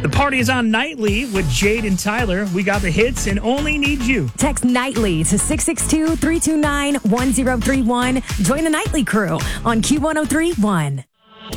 The party is on Nightly with Jade and Tyler. We got the hits and only need you. Text Nightly to 662-329-1031. Join the Nightly crew on Q103.1.